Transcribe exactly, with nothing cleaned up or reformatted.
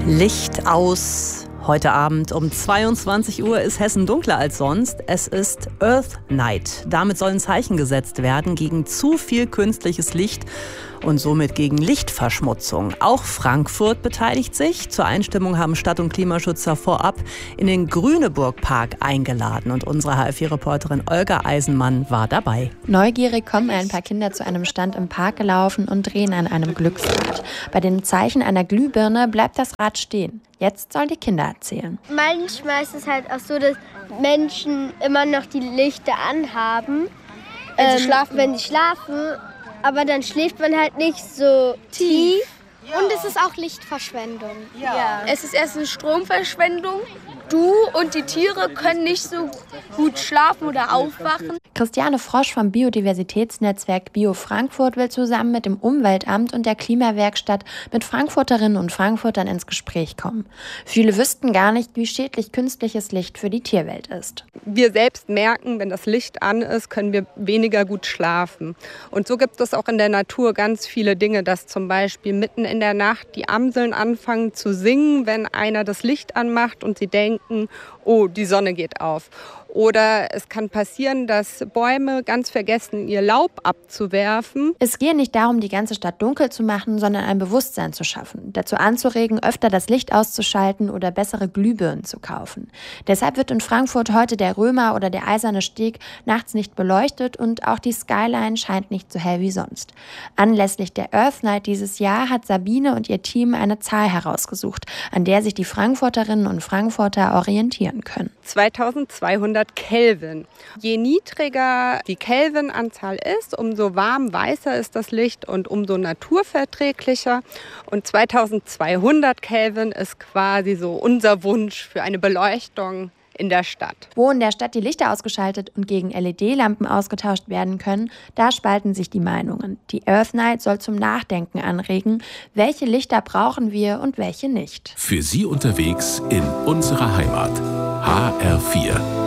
Licht aus. Heute Abend um zweiundzwanzig Uhr ist Hessen dunkler als sonst. Es ist Earth Night. Damit sollen Zeichen gesetzt werden gegen zu viel künstliches Licht und somit gegen Lichtverschmutzung. Auch Frankfurt beteiligt sich. Zur Einstimmung haben Stadt- und Klimaschützer vorab in den Grüneburg-Park eingeladen. Und unsere H F vier-Reporterin Olga Eisenmann war dabei. Neugierig kommen ein paar Kinder zu einem Stand im Park gelaufen und drehen an einem Glücksrad. Bei dem Zeichen einer Glühbirne bleibt das Rad stehen. Jetzt sollen die Kinder erzählen. Manchmal ist es halt auch so, dass Menschen immer noch die Lichter anhaben, wenn sie ähm, schlafen. Wenn sie schlafen. Aber dann schläft man halt nicht so tief. Ja. Und es ist auch Lichtverschwendung. Ja. Ja. Es ist erst eine Stromverschwendung. Du und die Tiere können nicht so gut schlafen oder aufwachen. Christiane Frosch vom Biodiversitätsnetzwerk Bio Frankfurt will zusammen mit dem Umweltamt und der Klimawerkstatt mit Frankfurterinnen und Frankfurtern ins Gespräch kommen. Viele wüssten gar nicht, wie schädlich künstliches Licht für die Tierwelt ist. Wir selbst merken, wenn das Licht an ist, können wir weniger gut schlafen. Und so gibt es auch in der Natur ganz viele Dinge, dass zum Beispiel mitten in der Nacht die Amseln anfangen zu singen, wenn einer das Licht anmacht und sie denken, oh, die Sonne geht auf. Oder es kann passieren, dass Bäume ganz vergessen, ihr Laub abzuwerfen. Es gehe nicht darum, die ganze Stadt dunkel zu machen, sondern ein Bewusstsein zu schaffen. Dazu anzuregen, öfter das Licht auszuschalten oder bessere Glühbirnen zu kaufen. Deshalb wird in Frankfurt heute der Römer oder der Eiserne Steg nachts nicht beleuchtet und auch die Skyline scheint nicht so hell wie sonst. Anlässlich der Earth Night dieses Jahr hat Sabine und ihr Team eine Zahl herausgesucht, an der sich die Frankfurterinnen und Frankfurter orientieren können. zweitausendzweihundert Kelvin. Je niedriger die Kelvin-Anzahl ist, umso warm weißer ist das Licht und umso naturverträglicher. Und zweitausendzweihundert Kelvin ist quasi so unser Wunsch für eine Beleuchtung in der Stadt. Wo in der Stadt die Lichter ausgeschaltet und gegen L E D-Lampen ausgetauscht werden können, da spalten sich die Meinungen. Die Earth Night soll zum Nachdenken anregen, welche Lichter brauchen wir und welche nicht. Für Sie unterwegs in unserer Heimat. H R vier.